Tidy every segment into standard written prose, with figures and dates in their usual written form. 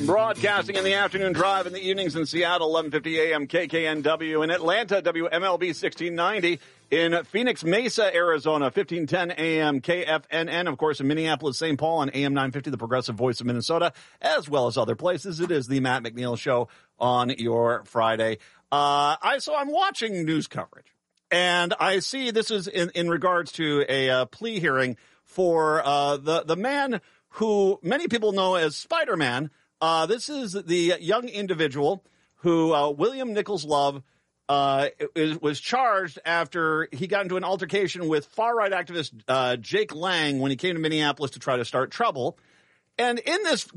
Broadcasting in the afternoon drive in the evenings in Seattle, 1150 AM KKNW. In Atlanta, WMLB 1690. In Phoenix Mesa, Arizona, 1510 AM KFNN. Of course, in Minneapolis, St. Paul on AM 950, the progressive voice of Minnesota, as well as other places. It is the Matt McNeil Show on your Friday. So I'm watching news coverage, and I see this is in regards to a plea hearing for the man who many people know as Spider-Man. This is the young individual who William Nichols Love was charged after he got into an altercation with far-right activist Jake Lang when he came to Minneapolis to try to start trouble. And in this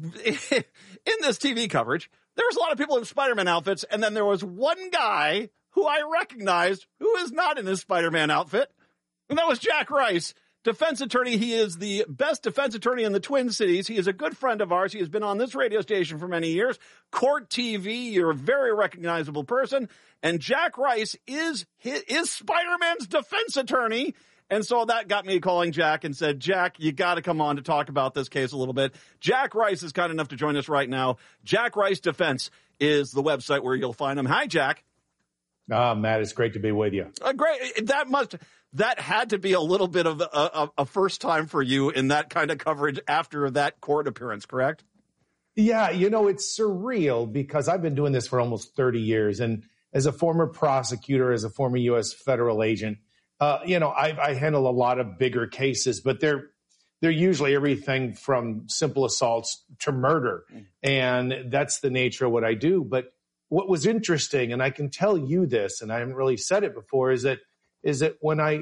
TV coverage, there was a lot of people in Spider-Man outfits, and then there was one guy who I recognized who is not in his Spider-Man outfit, and that was Jack Rice, defense attorney. He is the best defense attorney in the Twin Cities. He is a good friend of ours. He has been on this radio station for many years. Court TV, you're a very recognizable person. And Jack Rice is Spider-Man's defense attorney. And so that got me calling Jack and said, Jack, you got to come on to talk about this case a little bit. Jack Rice is kind enough to join us right now. Jack Rice Defense is the website where you'll find him. Hi, Jack. Matt, it's great to be with you. Great. That had to be a little bit of a first time for you in that kind of coverage after that court appearance, correct? Yeah, it's surreal because I've been doing this for almost 30 years. And as a former prosecutor, as a former U.S. federal agent, I handle a lot of bigger cases, but they're usually everything from simple assaults to murder. And that's the nature of what I do. But what was interesting, and I can tell you this, and I haven't really said it before, is that when I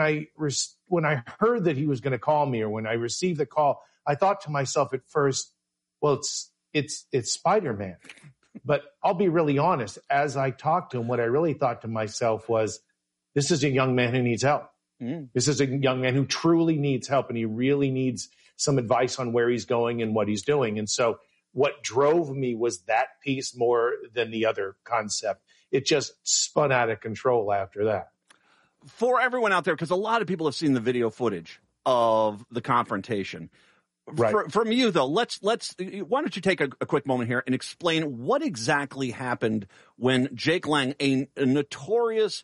heard that he was going to call me, or when I received the call, I thought to myself at first, well, it's Spider-Man. But I'll be really honest. As I talked to him, what I really thought to myself was, this is a young man who needs help. This is a young man who truly needs help, and he really needs some advice on where he's going and what he's doing. And so what drove me was that piece more than the other concept. It just spun out of control after that. For everyone out there, because a lot of people have seen the video footage of the confrontation. Right. From you, though, why don't you take a quick moment here and explain what exactly happened when Jake Lang, a notorious,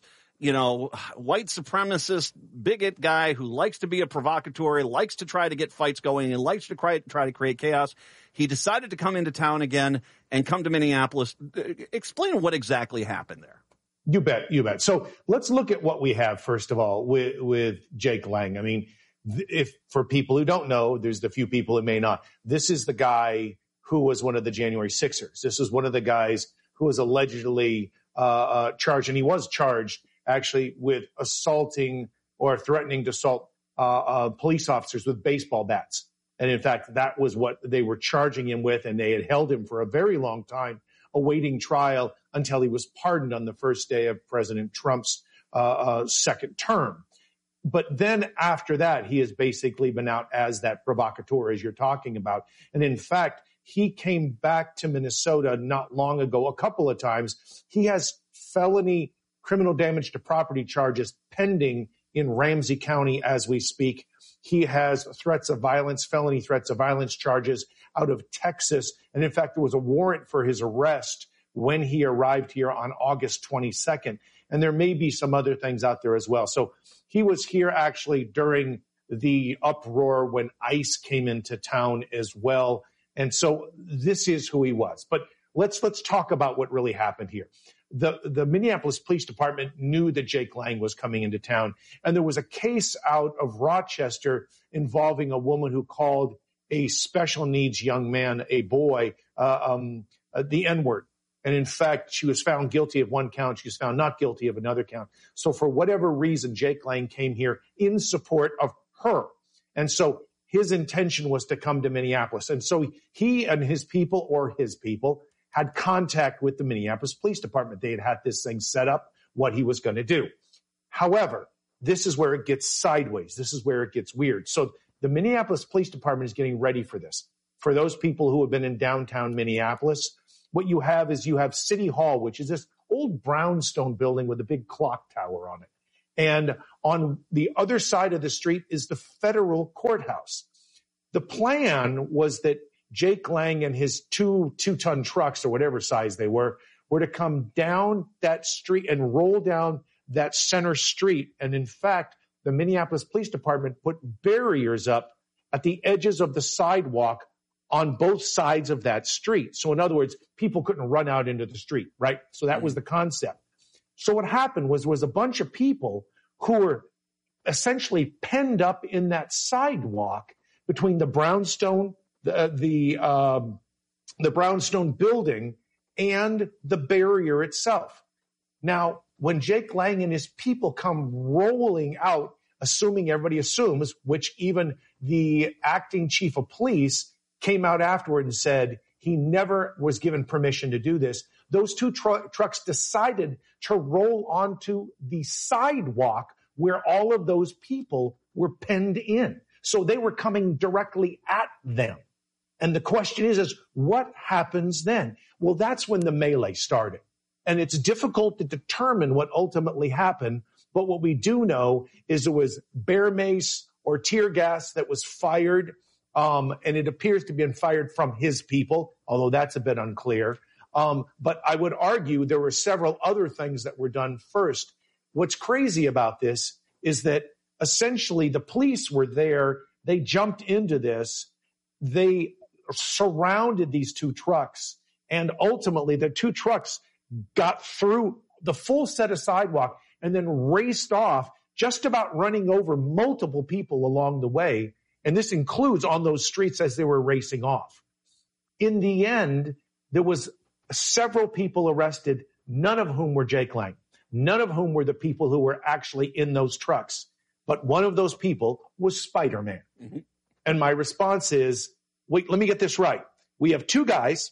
white supremacist, bigot guy who likes to be a provocateur, likes to try to get fights going, and likes to try to create chaos, he decided to come into town again and come to Minneapolis. Explain what exactly happened there. You bet. So let's look at what we have, first of all, with Jake Lang. I mean, if for people who don't know, there's the few people who may not. This is the guy who was one of the January Sixers. This is one of the guys who was allegedly charged, and he was charged actually with assaulting or threatening to assault police officers with baseball bats. And in fact, that was what they were charging him with, and they had held him for a very long time, awaiting trial until he was pardoned on the first day of President Trump's second term. But then after that, he has basically been out as that provocateur, as you're talking about. And in fact, he came back to Minnesota not long ago, a couple of times. He has felony criminal damage to property charges pending in Ramsey County as we speak. He has threats of violence, felony threats of violence charges out of Texas. And in fact, there was a warrant for his arrest when he arrived here on August 22nd. And there may be some other things out there as well. So he was here actually during the uproar when ICE came into town as well. And so this is who he was. But let's talk about what really happened here. The Minneapolis Police Department knew that Jake Lang was coming into town. And there was a case out of Rochester involving a woman who called a special needs young man, a boy, the N-word. And in fact, she was found guilty of one count. She was found not guilty of another count. So for whatever reason, Jake Lang came here in support of her. And so his intention was to come to Minneapolis. And so he and his people had contact with the Minneapolis Police Department. They had this thing set up, what he was going to do. However, this is where it gets sideways. This is where it gets weird. So the Minneapolis Police Department is getting ready for this. For those people who have been in downtown Minneapolis, what you have is you have City Hall, which is this old brownstone building with a big clock tower on it. And on the other side of the street is the federal courthouse. The plan was that Jake Lang and his two-ton trucks or whatever size they were to come down that street and roll down that center street. And in fact, the Minneapolis Police Department put barriers up at the edges of the sidewalk on both sides of that street. So in other words, people couldn't run out into the street, right? So that was the concept. So what happened was a bunch of people who were essentially penned up in that sidewalk between the brownstone, the brownstone building and the barrier itself. Now, when Jake Lang and his people come rolling out, assuming everybody assumes, which even the acting chief of police came out afterward and said he never was given permission to do this, those two trucks decided to roll onto the sidewalk where all of those people were penned in. So they were coming directly at them. And the question is what happens then? Well, that's when the melee started. And it's difficult to determine what ultimately happened. But what we do know is it was bear mace or tear gas that was fired. And it appears to be fired from his people, although that's a bit unclear. But I would argue there were several other things that were done first. What's crazy about this is that essentially the police were there. They jumped into this. They surrounded these two trucks. And ultimately, the two trucks got through the full set of sidewalk and then raced off, just about running over multiple people along the way. And this includes on those streets as they were racing off. In the end, there was several people arrested, none of whom were Jake Lang, none of whom were the people who were actually in those trucks. But one of those people was Spider-Man. Mm-hmm. And my response is, wait, let me get this right. We have two guys,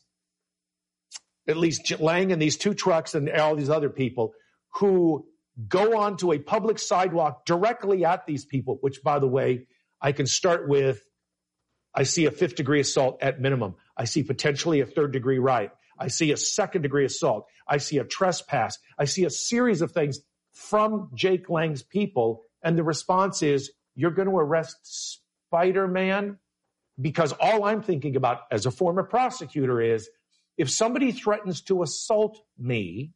at least Lang and these two trucks and all these other people, who go onto a public sidewalk directly at these people, which, by the way, I can start with, I see a 5th degree assault at minimum. I see potentially a 3rd degree riot. I see a 2nd degree assault. I see a trespass. I see a series of things from Jake Lang's people. And the response is, you're going to arrest Spider-Man? Because all I'm thinking about as a former prosecutor is, if somebody threatens to assault me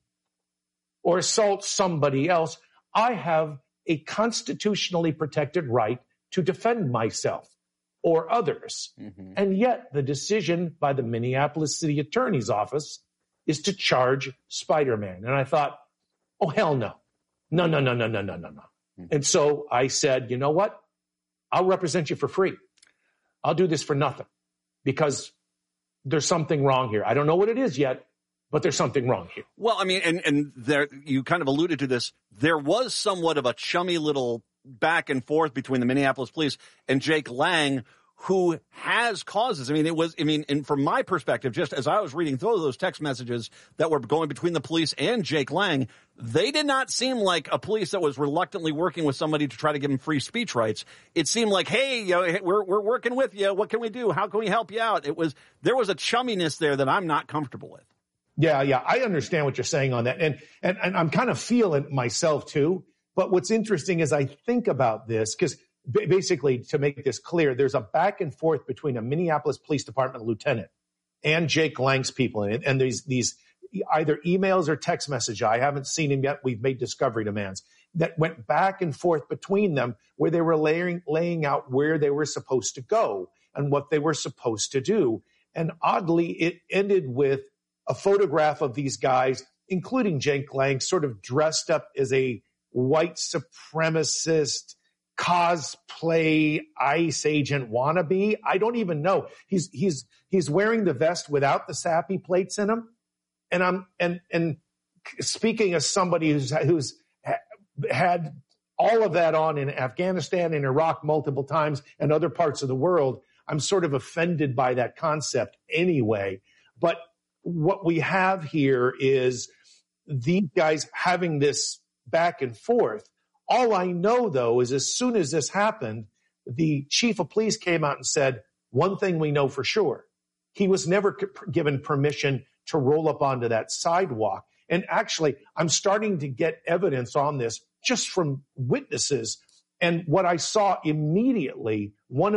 or assault somebody else, I have a constitutionally protected right to defend myself or others. Mm-hmm. And yet the decision by the Minneapolis City Attorney's Office is to charge Spider-Man. And I thought, oh, hell no. No. Mm-hmm. And so I said, you know what? I'll represent you for free. I'll do this for nothing because there's something wrong here. I don't know what it is yet, but there's something wrong here. Well, I mean, and there, you kind of alluded to this. There was somewhat of a chummy little back and forth between the Minneapolis police and Jake Lang, who has causes. And from my perspective, just as I was reading through those text messages that were going between the police and Jake Lang, they did not seem like a police that was reluctantly working with somebody to try to give him free speech rights. It seemed like, hey, we're working with you. What can we do? How can we help you out? There was a chumminess there that I'm not comfortable with. Yeah. I understand what you're saying on that. And I'm kind of feeling myself too. But what's interesting is I think about this because basically, to make this clear, there's a back and forth between a Minneapolis Police Department lieutenant and Jake Lang's people in it. And there's these either emails or text message. I haven't seen him yet. We've made discovery demands that went back and forth between them where they were laying out where they were supposed to go and what they were supposed to do. And oddly, it ended with a photograph of these guys, including Jake Lang, sort of dressed up as a white supremacist cosplay ICE agent wannabe. I don't even know. He's wearing the vest without the SAPI plates in him. And speaking as somebody who's had all of that on in Afghanistan and Iraq multiple times and other parts of the world, I'm sort of offended by that concept anyway. But what we have here is these guys having this back and forth. All I know, though, is as soon as this happened, the chief of police came out and said, one thing we know for sure. He was never given permission to roll up onto that sidewalk. And actually, I'm starting to get evidence on this just from witnesses. And what I saw immediately, one